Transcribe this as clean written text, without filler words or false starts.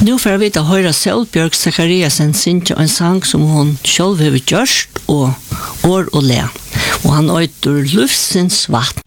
Nu får vi da høre Selbjørg Zachariasen synge en sang som hun selv har gjort, og år og le. Og han øyter Lufsens vatn.